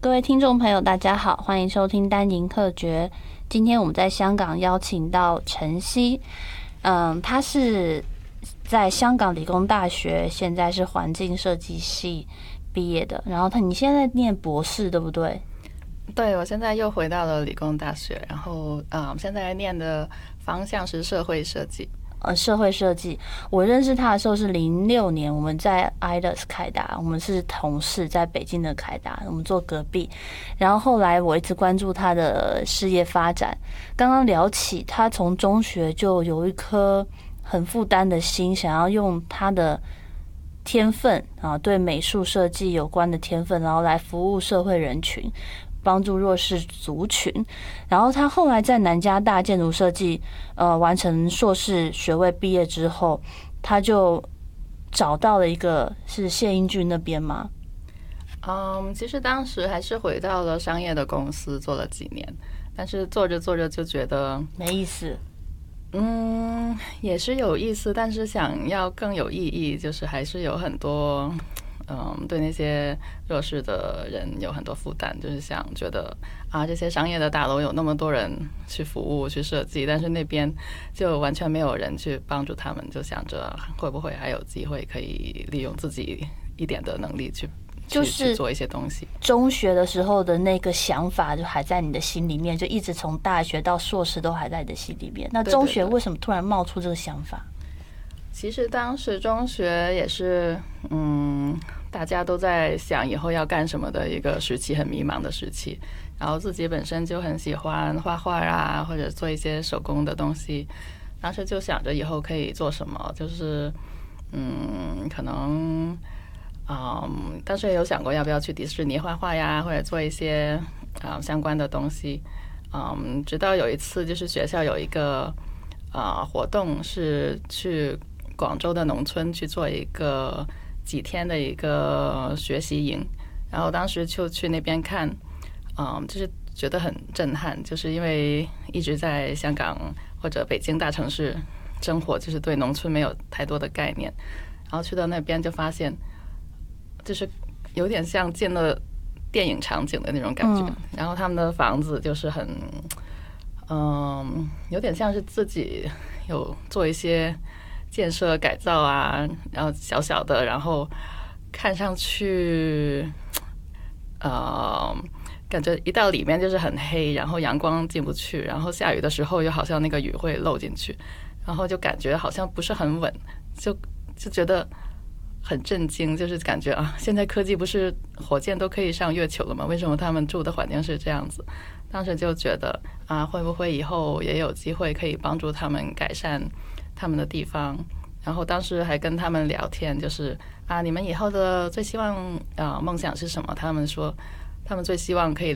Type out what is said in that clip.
各位听众朋友大家好，欢迎收听丹宁客诀。今天我们在香港邀请到陈希，他是在香港理工大学，现在是环境设计系毕业的，然后你现在念博士对不对？ 对，我现在又回到了理工大学，然后现在念的方向是社会设计。 社会设计，我认识他的时候是06年，我们在 IDES 凯达，我们是同事，在北京的凯达，我们坐隔壁。然后后来我一直关注他的事业发展。刚刚聊起，他从中学就有一颗很负担的心，想要用他的天分啊，对美术设计有关的天分，然后来服务社会人群，帮助弱势族群。然后他后来在南加大建筑设计完成硕士学位毕业之后，他就找到了一个是谢英俊那边吗？ 其实当时还是回到了商业的公司做了几年，但是做着做着就觉得没意思。 也是有意思，但是想要更有意义，就是还是有很多对那些弱势的人有很多负担，就是想觉得这些商业的大楼有那么多人去服务去设计，但是那边就完全没有人去帮助他们，就想着会不会还有机会可以利用自己一点的能力去做一些东西。 中学的时候的那个想法就还在你的心里面，就一直从大学到硕士都还在你的心里面。那中学为什么突然冒出这个想法？ 其实当时中学也是大家都在想以后要干什么的一个时期，很迷茫的时期，然后自己本身就很喜欢画画啊，或者做一些手工的东西，当时就想着以后可以做什么，就是可能当时也有想过要不要去迪士尼画画呀，或者做一些相关的东西。直到有一次就是学校有一个活动是去广州的农村去做一个几天的一个学习营，然后当时就去那边看，就是觉得很震撼，就是因为一直在香港或者北京大城市生活，就是对农村没有太多的概念，然后去到那边就发现就是有点像进了电影场景的那种感觉，然后他们的房子就是很有点像是自己有做一些建设改造啊，然后小小的，然后看上去感觉一到里面就是很黑，然后阳光进不去，然后下雨的时候又好像那个雨会漏进去，然后就感觉好像不是很稳，就觉得很震惊，就是感觉现在科技不是火箭都可以上月球了吗？为什么他们住的环境是这样子？当时就觉得会不会以后也有机会可以帮助他们改善他们的地方？然后当时还跟他们聊天，就是你们以后的最希望梦想是什么？他们说他们最希望可以